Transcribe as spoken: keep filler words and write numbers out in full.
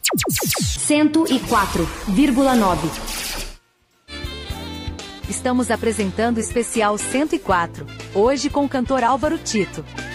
cento e quatro vírgula nove. Estamos apresentando o especial cento e quatro, hoje com o cantor Álvaro Tito.